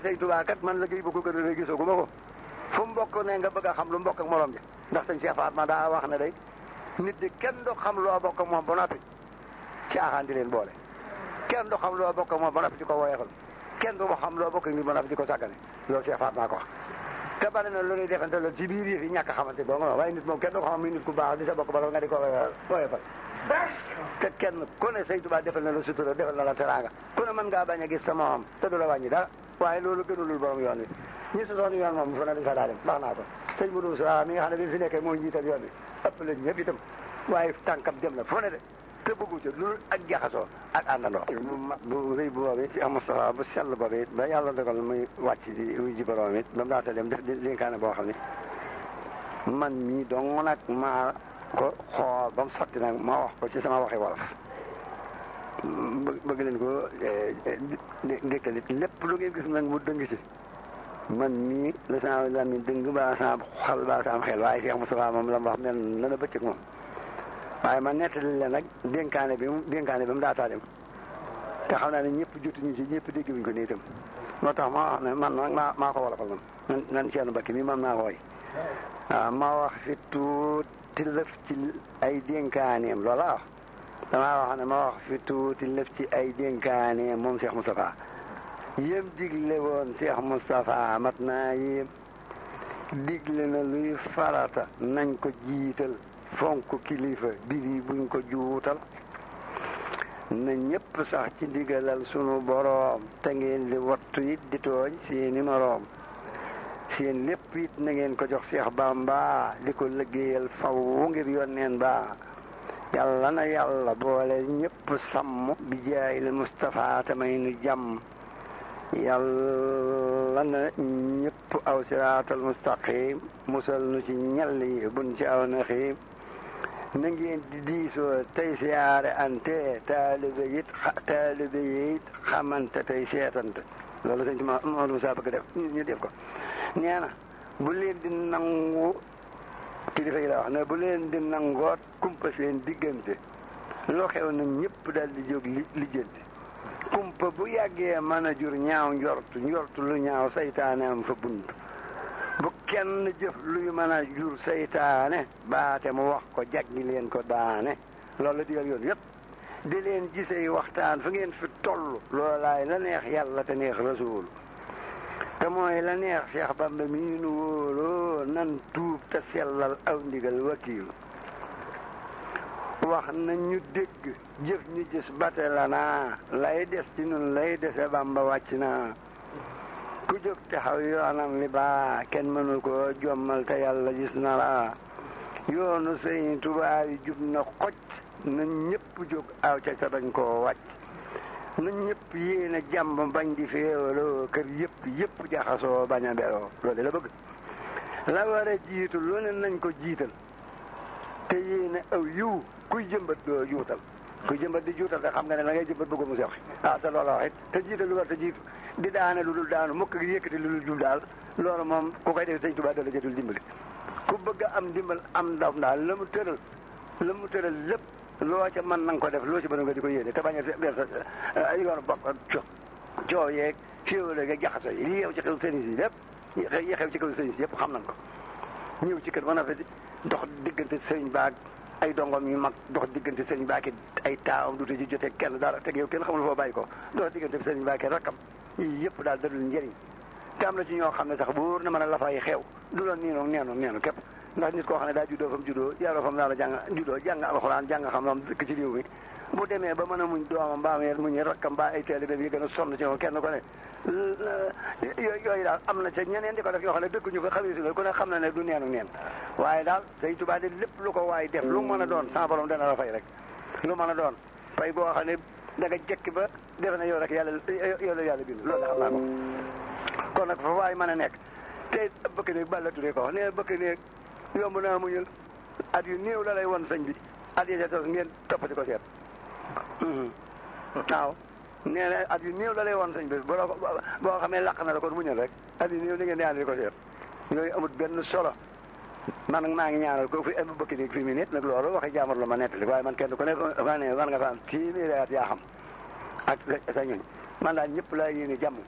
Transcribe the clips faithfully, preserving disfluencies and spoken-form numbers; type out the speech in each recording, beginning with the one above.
sëñ Tuubaa kat man liggéey bu ko gën a gisoo gu ma ko fu mbokk ne nga bëgg a xam lu mbokk ak morom ja ndax sëñ Cheikh Fatma daa wax ne day nit di kenn du xam loo bokk ak moom ba noppi caaxaan di leen boole kenn du xam loo bokk ak moom ba noppi di ko woyefal kenn du xam loo bokk ak nit ba noppi di ko sàggane loolu Cheikh Fatma ko wax te bari na lu ñuy defante loolu ci biir yëf yi ñàkk a xamante boo nga waaye nit moom kenn du ko xam muy nit ku baax di sa bokk ba nga di ko woyefal te kenn ku ne sëñ Tuubaa defal na la sutura defal na la teraanga ku ne mën ngaa bañ a gis sa moom te du la wàññi dara waaye loolu gënulul borom yoon wi ñi sosoon yoon moom fu ne dañ fa daa dem wax naa ko sëñ Modou Sow mi nga xam ne bi fi nekkee moo njiital yoon wi ëpp lañ ñëpp itam waaye tànkam dem na fu ne de te bëggu ci loolu ak jaxasoo ak àndandoo bu rëy bu boobu ci am Moustapha bu sell boobu it ba yàlla dogal muy wàcc di wuy ji borom it ba mu daata dem def di linkaane boo xam ne man mii dong nag maa ko xool ba mu sotti nag ma wax ko ci sama waxi wolof bëgg leen ko ndékkalit lépp lu ngeen gis nag mu dëng ci man mii la sama lami dëng ba sama xal ba sama xel waaye Cheikh Moustapha moom la mu wax mel na na bëccëg moom waaye ma nettali leen nag dénkaane bi mu dénkaane bi mu daataa dem te xam naa ne ñëpp jotuñu ci ñëpp dégg wuñ ko nii itam moo tax ma wax ne man nag maa maa ko wolofal man nan nan Cheikh Mbacke mi man maa ko woy waaw ma wax fi tuuti lëf ci ay dénkaaneem loola wax damaa wax ne ma wax fi tuuti lëf ci ay dénkaaneem moom Cheikh Moustapha yéem digle woon Cheikh Moustapha mat naa yéem digle na luy farata nañ ko jiital fonk kilifa biri buñ ko juutal na ñépp sax ci ndigalal sunu boroom te ngeen di wattu it di tooñ seeni moroom seen lépp it na ngeen ko jox Seex Bamba di ko liggéeyal faw ngir yonneen ba yàlla na yàlla boole ñépp sàmm bi jaay la Mustafa tamay nu jàmm yàlla na ñépp aw siraatal mustaqim musal nu ci ñall yi buñ ci aw na xiim na ngeen di diisoo tey siyaare ante taalibe it taalibe yi it xamante tey seetante loolu sëñ ma Maodo Moussa bëgg def ñu def ko nee na bu leen di nangu kilifa yi la wax ne bu leen di nangoot kumpa seen diggante loo xew na ñëpp daal di jóg li lijjanti kumpa bu yàggee mën a jur ñaaw njortu njortu lu ñaaw saytaane am fa bunt bu kenn jëf luy mën a jur saytaane baate mu wax ko jaggi leen ko daane loolu la digal yoon yëpp di leen gisee waxtaan fu ngeen fi toll loolaay la neex yàlla te neex rasuul te mooy la neex Cheikh Bamba mii nu wóoloo nan tuub te sellal aw ndigal wakiil wax na ñu dégg jëf ñu gis bate la naa lay des ci nun lay dese Bamba wàcc naa ku jóg taxaw yoonam li baa kenn mënul ko jommal te yàlla gis na la yoonu Sëñ Tuubaa yi jub na xoj na ñëpp jóg aw ca ca bañ koo wàcc na ñëpp yéene jàmm bañ di féewaloo kër yëpp yëpp jaxasoo bañ a beroo loolu la bëgg la war a jiitu lu ne nañ ko jiital te yéene aw yiw kuy jëmbat doo juutal kuy jëmbat di juutal te xam nga ne la ngay jëmbat bëgg mu sew ah te loolu wax it te jiital lu war te jiitu di daane lu dul daanu mukk gi yëkkati lu dul jub daal loolu moom ku koy def Sëñ Tuubaa dala jëtul dimbali ku bëgg a am dimbal am ndam daal la mu tëral la mu tëral lépp loo ca mën na nga ko def loo ci mën nga di ko yéene te bañ a ber sa yoonu bopp ak co coow yeeg féewale yeeg jaxaso yi li yeew ci xew sëriñ si lépp yi xew ci kaw sëriñ si yëpp xam nañ ko ñëw ci kër ba na fa dox diggante sëriñ baag ay dongom yu mag dox diggante sëriñ baaki ay taawam dute ci jotee kenn dara teg yow kenn xamul foo bàyyi ko dox diggante sëriñ baaki rakkam yii yëpp daal dadul njëriñ te am na ci ñoo xam ne sax bu wóor na mën a la fay xew du la niinoog neenu neenu képp ndax nit koo xam ne daa juddoo fa mu juddoo yaroo fa mu daal jàng juddoo jàng alxuraan jàng xam lam dëkk ci réew mi bu demee ba mën a muñ doomam mbaa muñ rakkam mbaa ay taalibe yi gën a sonn ci moom kenn ko ne yooyu daal am na ca ñeneen di ko def yoo xam ne dëkkuñu fa xamee si la ku ne xam na ne du neenu neen waaye daal Sëñ Tuubaa de lépp lu ko waay def lu mën a doon sa borom dana la fay rek lu mën a doon fay boo xam ne da nga jekki ba defe na yow rek yàlla yow la yàlla bind loolu la xam naa ko kon nag fa waay mën a nekk te bëkk néeg Balla Touré ko wax nee bëkk néeg yomb naa muñul at yu néew la lay won sëñ bi at yi ca tos ngeen toppati ko seet waaw nee na at yu néew la lay won sëñ bi boo boo xamee laq na la ko muñal rek at yu néew li ngeen di ànd di ko seet yooyu amut benn solo man nag maa ngi ñaanal ko fi am bëkk néeg fi mu nit nag loolu waxi jaamar la ma nettali waaye man kenn ku ne fa ne war nga fa am téeméeri at yaa xam ak sa ñuñ man daal ñëpp laa yéene jàmm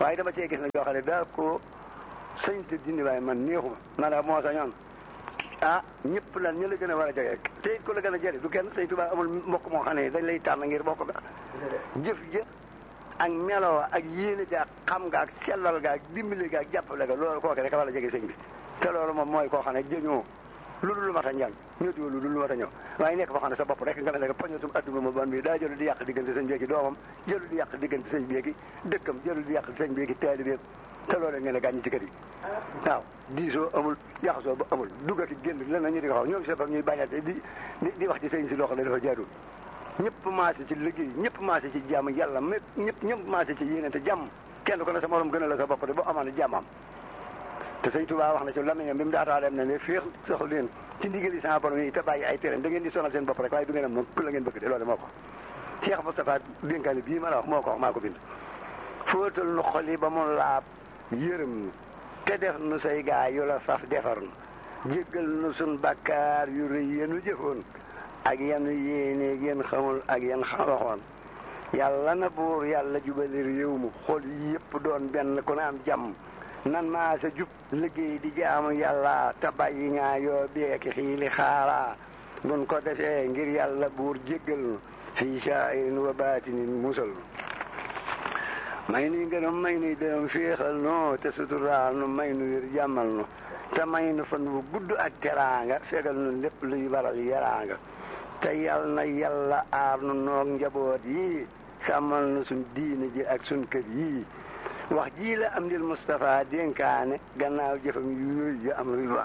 waaye dama cee gis na joo xam ne daa ko sëñ te dindi waaye man neexuma na la moo sañoon ah ñëpp lan ñu la gën a war a jege te it ku la gën a jëri du kenn sëñ Tuubaa amul mbokk moo xam ne dañ lay tànn ngir bokk ga jëf jë ak meloo ak yéene ga ak xam nga ak sellal ga ak dimbali ga ak jàppale ga loolu kooke rek war a jege sëñ bi te loolu moom mooy koo xam ne jëñoo lu dul lu mat a njàng ñoo diwo lu dul lu mat a ñëw waaye nekk foo xam ne sa bopp rek nga ne nga poñatum adduna ma ban bi daa jëlu di yàq diggante sëñ beeki doomam jëlu di yàq diggante sëñ beeki dëkkam jëlu di yàq sëñ beeki taalibeem te loolu ngeen ne gàññi ci kër yi waaw diisoo amul jaxasoo ba amul duggati génn len na ñu di ko xaw ñoom sefak ñuy bañate di di wax ci sëñ si loo xam ne dafa jaadul ñëpp maase ci liggéey ñëpp maase ci jàmm yàlla mépp ñëpp ñëpp maase ci yéene te jàmm kenn ko ne sa morom gën a la sa bopp te boo amoon jàmm am te sëñ Tuubaa wax na ci lamiñam bi mu daataa dem ne ne féex saxu leen ci ndigali sama borom yi te bàyyi ay tereem da ngeen di sonal seen bopp rek waaye du ngeen am moom ku la ngeen bëgg de loolu moo ko Cheikh Moustapha dénkaane bii ma la wax moo ko wax maa ko bind fóotal nu xol yi ba mu laab yërëm nu te def nu say gaa yu la saf defar nu jéggal nu sun bàkkaar yu rëy yenu jëfoon ak yenu yéene yéen xamul ak yéen waxoon yàlla na buur yàlla jubali réew mu xol yi yëpp doon benn ku ne am jàmm nan maa sa jub liggéey di jaamu yàlla te bàyyi ñaa yoo beeki xiili xaala buñ ko defee ngir yàlla buur jéggal nu fii saa'irin wa baatinin musal nu may nuy ngërëm may nuy dërëm féexal nu te suturaal nu may nu wér jàmmal nu te may nu fan wu gudd ak teraanga fegal nu lépp luy waral yaraanga te yal na yàlla aar nu noog njaboot yi sàmmal nu suñ diine ji ak suñ kër yi wax jii la am dil Moustapha dénkaane gannaaw jëfam yu yu am rilwaan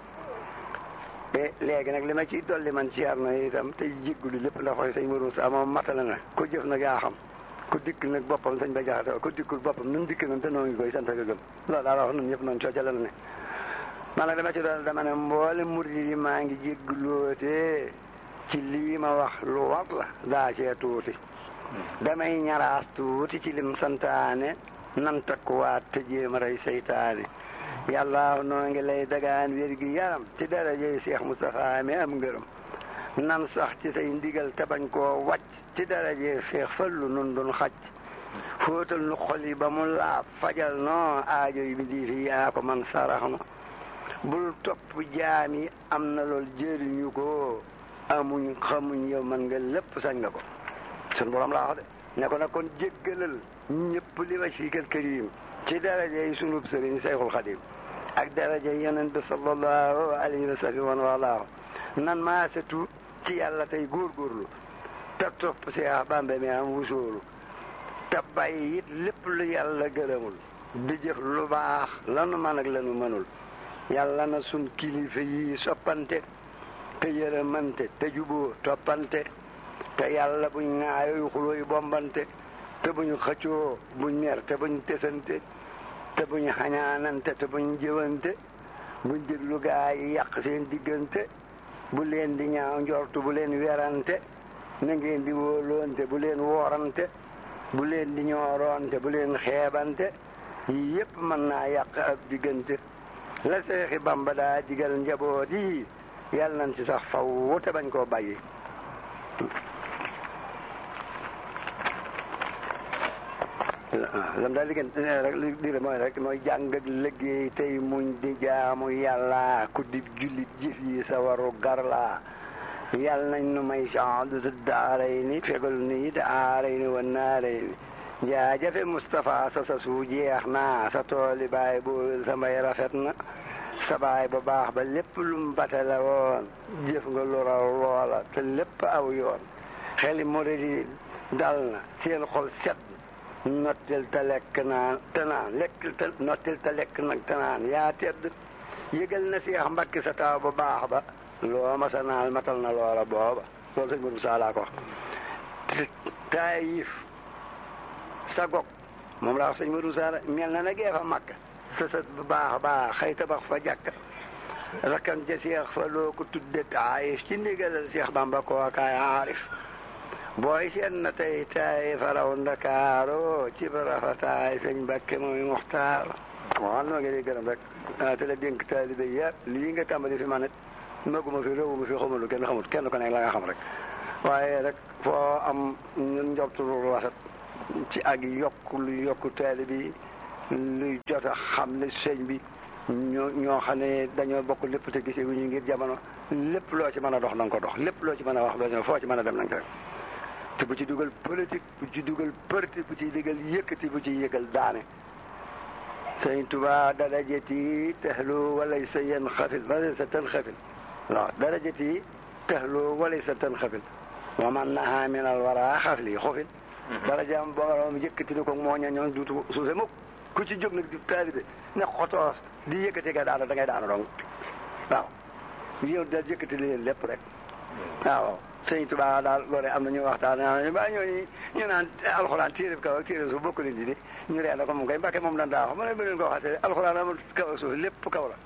te léegi nag li ma ciy dolli man ceer na itam te jéggulu lépp ndax xoy sëñ Mourou Moussa moom matala na ko jëf nag yaa xam ku dikk nag boppam sëñ ba jaxate ku dikkul boppam nun dikk nan te noo ngi koy sant ak gëm loolu daal wax nun ñëpp noonu cooca la ne man nag dama ci doon dama ne mboole murid yi maa ngi jégguloote ci lii ma wax lu war la daa cee tuuti damay ñaraas tuuti ci lim santaane nan takkuwaat te jéem a rey seytaane yàlla noo ngi lay dagaan wér gi yaram ci darajey Cheikh Moustapha mi am ngërëm nan sax ci say ndigal te bañ koo wàcc ci darajey Cheikh Fallu nun dun xacc fóotal nu xol yi ba mu laab fajal noo aajo yi bi di fi yaa ko man sarax no bul topp jaam yi am na lool jëriñu ko amuñ xamuñ yow man nga lépp sañ nga ko sun borom laa wax de ne ko nag kon jéggalal ñëpp li wajhikal karim ci daraja yi sunub sëriñ Seyxul Xadim ak daraja yi yonent bi sallallahu alayhi wa sallam walaahu nan maa setu ci yàlla tey góorgóorlu te topp Seex Bamba mi am wusoolu te bàyyi it lépp lu yàlla gërëmul di jëf lu baax lanu man ak lanu mënul yàlla na sun kilifa yi soppante te yërëmante te juboo toppante te yàlla buñ ŋaayooyu xulooyu bombante te buñ xëccoo buñ mer te buñ tesante te buñ xañaanante te buñ jëwante buñ déglu gaa yi yàq seen diggante bu leen di ñaaw njortu bu leen werante na ngeen di wóoloonte bu leen woorante bu leen di ñooroonte bu leen xeebante yi yépp mën naa yàq ab diggante la Seexi Bamba daa digal njaboot yi yàlla nañ ci sax faw te bañ koo bàyyi lam daal liggéey rek li mooy rek mooy jàng ak liggéey tey muñ di jaamu yàlla ku di jullit jëf yi sa waru gar la yàlla nañ nu may saadatu daaray ni fegal ni it aaray ni wan naaray ni jaajëfe Moustapha sa sa su jeex na sa tooli baay boo sa mbay rafet na sa baay ba baax ba lépp lum batale woon jëf nga lu raw loola te lépp aw yoon xeli murid yi dal na seen xol set nottil te lekk naan te naan lekk te nottil te lekk nag te naan yaa tedd yëgal na Seex Mbàkke sa taw ba baax ba loo ma sa naal matal na loola booba loolu sëñ Modou Moussa laa ko wax Taayif sa gog moom laa wax sëñ Modou Moussa mel na na gee fa Makka sa sët bu baax baax xëy tabax fa jàkka rakkan ja Seex fa loo ko tudde Taayif ci ndigalal Seex Bamba koo kaay aarif booy seen na tey taay faraw Ndakaaro ci barafataay sëñ Mbàkke mooy Muxtaar waaw noo ngi lay gërëm rek te la dénk taalibe yëpp lii nga tàmbali fi man it maguma fi réewuma fi xamalu kenn xamut kenn ko nekk la nga xam rek waaye rek foo am ñun njortu lu rafet ci ak yokk lu yokku taalibe yi luy jot a xam ne sëñ bi ñoo ñoo xam ne dañoo bokk lépp te gisee wu ñu ngir jamono lépp loo ci mën a dox na nga ko dox lépp loo ci mën a wax ba foo ci mën a dem na nga te bu ci dugal politique bu ci dugal politique bu ci digal yëkkati bu ci yëgal daane sëñ Tuubaa darajati tahlu walay sa yen xafil walay sa tan xafil waaw darajati tahlu walay sa tan xafil wa man naha min al wara xafli xufil darajaam borom yëkkati ni ko moo ña ñoon duutu suufe mukk ku ci jóg nag di taalibe ne xotoos di yëkkati nga daanu da ngay daanu dong waaw yow da yëkkati leen lépp rek waaw sëñ Tuubaa daal loolu am na ñu waxtaan ñu ba ñooñu ñu naan alxuraan téere kaw ak téere suuf bokk leen di di ñu ree na ko moom kay mbàkke moom dan daa wax mu ne bu leen ko waxatee alxuraan amul kaw ak suuf lépp kaw la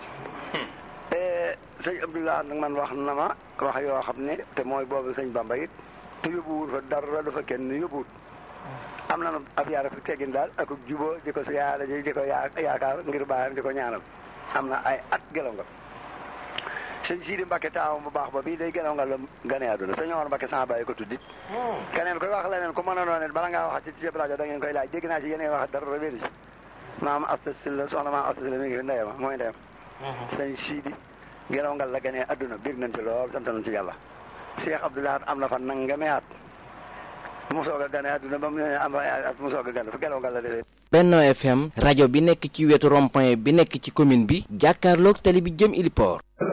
sëñ Abdoulaye nag man wax na ma wax yoo xam ne te mooy boobu sëñ Bamba it te yóbbuwul fa dara dafa kenn yóbbuwut am na ab yaara fi teggin daal ak jubóo di ko siyaare ji di ko yaakaar ngir bàyyam di ko ñaanal am na ay at gelaw nga sëñ Sidi Mbacke taawam bu baax ba bii day gelaw nga la gane àdduna sëñ Omar Mbacke sama bàyyi ko tuddit keneen koy wax leneen ku mën a noonu bala ngaa wax ci ci rajo da ngeen koy laaj dégg naa ci yeneen wax dara wéru ci maam Asta Sylla soxna maam Asta Sylla mi ngi fi ndeyama mooy ndeyam sëñ Sidi gelaw nga la gane àdduna bég nañ ci lool sant nañ ci yàlla Cheikh Abdoulaye am na fa nangami at mu soog a gane àdduna ba mu am at mu soog a gane fa gelaw nga la defee Benno F M rajo bi nekk ci wetu rond-point bi nekk ci commune bi jàkkaarloog tali bi jëm Iliport